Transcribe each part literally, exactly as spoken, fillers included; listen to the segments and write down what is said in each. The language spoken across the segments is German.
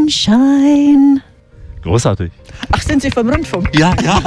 Sonnenschein. Großartig. Ach, sind Sie vom Rundfunk? Ja, ja.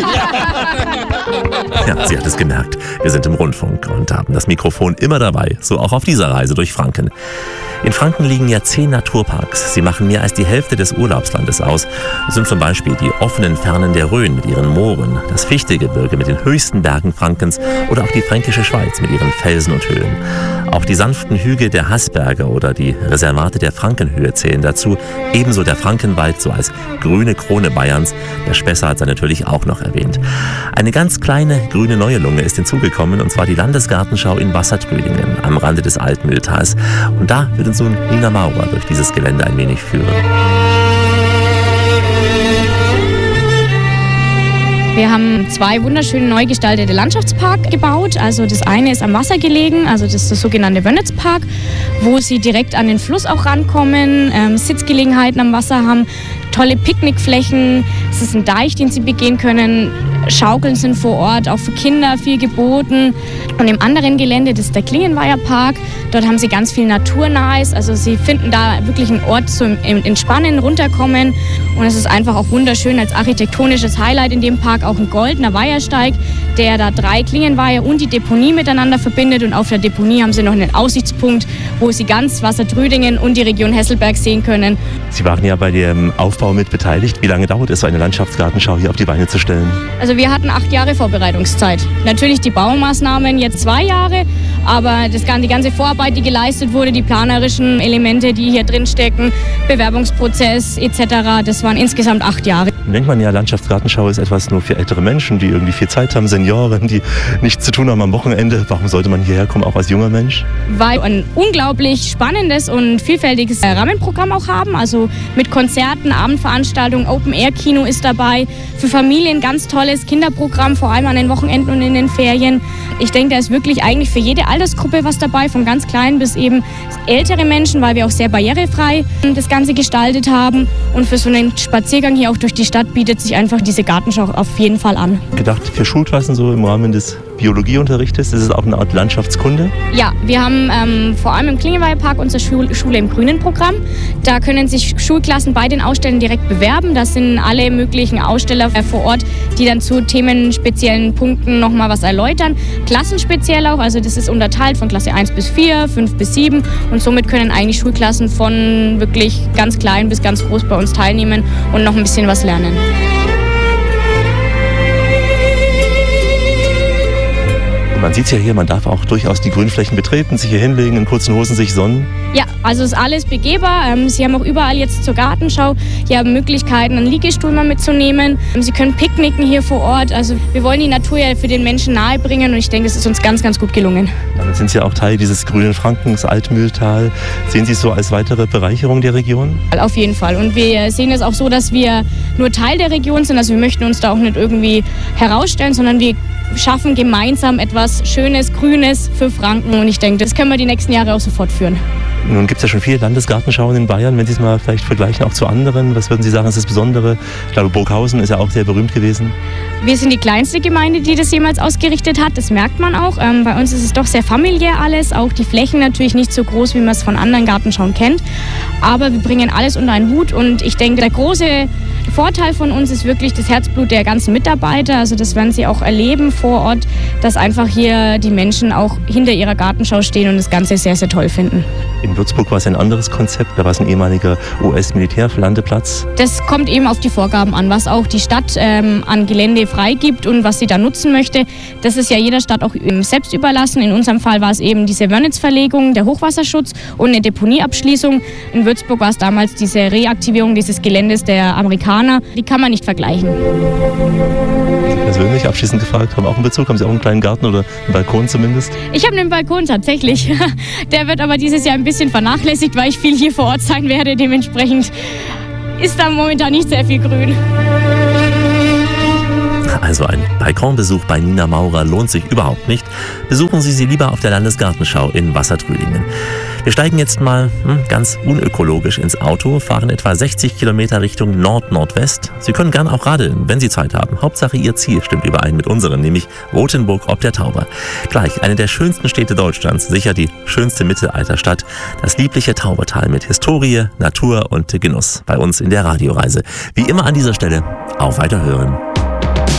Ja, sie hat es gemerkt. Wir sind im Rundfunk und haben das Mikrofon immer dabei, so auch auf dieser Reise durch Franken. In Franken liegen ja zehn Naturparks. Sie machen mehr als die Hälfte des Urlaubslandes aus. Das sind zum Beispiel die offenen Fernen der Rhön mit ihren Mooren, das Fichtegebirge mit den höchsten Bergen Frankens oder auch die Fränkische Schweiz mit ihren Felsen und Höhlen. Auch die sanften Hügel der Haßberge oder die Reservate der Frankenhöhe zählen dazu. Ebenso der Frankenwald, so als grüne Krone Bayerns. Der Spessart hat er natürlich auch noch erwähnt. Eine ganz kleine grüne neue Lunge ist hinzugekommen, und zwar die Landesgartenschau in Wassertrüdingen am Rande des Altmühltals. Und da wird uns nun Nina Maurer durch dieses Gelände ein wenig führen. Wir haben zwei wunderschöne neu gestaltete Landschaftsparks gebaut. Also das eine ist am Wasser gelegen, also das ist der sogenannte Wönnitzpark, wo Sie direkt an den Fluss auch rankommen, ähm, Sitzgelegenheiten am Wasser haben, tolle Picknickflächen. Es ist ein Deich, den Sie begehen können. Schaukeln sind vor Ort, auch für Kinder viel geboten. Und im anderen Gelände, das ist der Klingenweiher Park, dort haben Sie ganz viel Naturnahes. Also Sie finden da wirklich einen Ort zum Entspannen, runterkommen. Und es ist einfach auch wunderschön als architektonisches Highlight in dem Park auch ein goldener Weihersteig, der da drei Klingenweiher und die Deponie miteinander verbindet. Und auf der Deponie haben Sie noch einen Aussichtspunkt, wo Sie ganz Wassertrüdingen und die Region Hesselberg sehen können. Sie waren ja bei dem Aufbau mit beteiligt. Wie lange dauert es, so eine Landschaftsgartenschau hier auf die Beine zu stellen? Also wir hatten acht Jahre Vorbereitungszeit. Natürlich die Baumaßnahmen jetzt zwei Jahre, aber das, die ganze Vorarbeit, die geleistet wurde, die planerischen Elemente, die hier drin stecken, Bewerbungsprozess et cetera, das waren insgesamt acht Jahre. Dann denkt man ja, Landschaftsgartenschau ist etwas nur für ältere Menschen, die irgendwie viel Zeit haben, Senioren, die nichts zu tun haben am Wochenende. Warum sollte man hierher kommen, auch als junger Mensch? Weil wir ein unglaublich spannendes und vielfältiges Rahmenprogramm auch haben. Also mit Konzerten, Abendveranstaltungen, Open-Air-Kino ist dabei. Für Familien ganz tolles Kinderprogramm, vor allem an den Wochenenden und in den Ferien. Ich denke, da ist wirklich eigentlich für jede Altersgruppe was dabei, von ganz klein bis eben ältere Menschen, weil wir auch sehr barrierefrei das Ganze gestaltet haben. Und für so einen Spaziergang hier auch durch die Stadt bietet sich einfach diese Gartenschau auf jeden Fall an. Gedacht für Schulklassen so im Rahmen des Biologieunterrichtes, ist es auch eine Art Landschaftskunde? Ja, wir haben ähm, vor allem im Klingenweiher Park unsere Schul Schule im Grünen Programm. Da können sich Schulklassen bei den Ausstellern direkt bewerben. Das sind alle möglichen Aussteller vor Ort, die dann zu themenspeziellen Punkten nochmal was erläutern. Klassenspeziell auch, also das ist unterteilt von Klasse eins bis vier, fünf bis sieben und somit können eigentlich Schulklassen von wirklich ganz klein bis ganz groß bei uns teilnehmen und noch ein bisschen was lernen. Man sieht es ja hier, man darf auch durchaus die Grünflächen betreten, sich hier hinlegen, in kurzen Hosen sich sonnen. Ja, also ist alles begehbar. Sie haben auch überall jetzt zur Gartenschau hier Möglichkeiten, einen Liegestuhl mal mitzunehmen. Sie können picknicken hier vor Ort. Also wir wollen die Natur ja für den Menschen nahebringen und ich denke, es ist uns ganz, ganz gut gelungen. Damit sind Sie auch Teil dieses grünen Frankens, Altmühltal. Sehen Sie es so als weitere Bereicherung der Region? Auf jeden Fall. Und wir sehen es auch so, dass wir nur Teil der Region sind. Also wir möchten uns da auch nicht irgendwie herausstellen, sondern wir schaffen gemeinsam etwas Schönes, Grünes für Franken. Und ich denke, das können wir die nächsten Jahre auch so fortführen. Nun gibt es ja schon viele Landesgartenschauen in Bayern. Wenn Sie es mal vielleicht vergleichen, auch zu anderen, was würden Sie sagen, ist das Besondere? Ich glaube, Burghausen ist ja auch sehr berühmt gewesen. Wir sind die kleinste Gemeinde, die das jemals ausgerichtet hat. Das merkt man auch. Ähm, bei uns ist es doch sehr familiär alles. Auch die Flächen natürlich nicht so groß, wie man es von anderen Gartenschauen kennt. Aber wir bringen alles unter einen Hut. Und ich denke, der große Vorteil von uns ist wirklich das Herzblut der ganzen Mitarbeiter. Also das werden Sie auch erleben vor Ort, dass einfach hier die Menschen auch hinter ihrer Gartenschau stehen und das Ganze sehr, sehr toll finden. In Würzburg war es ein anderes Konzept. Da war es ein ehemaliger U S-Militärlandeplatz. Das kommt eben auf die Vorgaben an, was auch die Stadt ähm, an Gelände freigibt und was sie da nutzen möchte. Das ist ja jeder Stadt auch selbst überlassen. In unserem Fall war es eben diese Wörnitzverlegung, der Hochwasserschutz und eine Deponieabschließung. In Würzburg war es damals diese Reaktivierung dieses Geländes der Amerikaner. Die kann man nicht vergleichen. Sie persönlich abschließend gefragt, haben auch einen Bezug? Haben Sie auch einen kleinen Garten oder einen Balkon zumindest? Ich habe einen Balkon tatsächlich. Der wird aber dieses Jahr ein bisschen vernachlässigt, weil ich viel hier vor Ort sein werde. Dementsprechend ist da momentan nicht sehr viel Grün. Also ein Balkonbesuch bei Nina Maurer lohnt sich überhaupt nicht. Besuchen Sie sie lieber auf der Landesgartenschau in Wassertrüdingen. Wir steigen jetzt mal hm, ganz unökologisch ins Auto, fahren etwa sechzig Kilometer Richtung Nord-Nordwest. Sie können gern auch radeln, wenn Sie Zeit haben. Hauptsache Ihr Ziel stimmt überein mit unserem, nämlich Rothenburg ob der Tauber. Gleich eine der schönsten Städte Deutschlands, sicher die schönste Mittelalterstadt. Das liebliche Taubertal mit Historie, Natur und Genuss bei uns in der Radioreise. Wie immer an dieser Stelle, auf Weiterhören.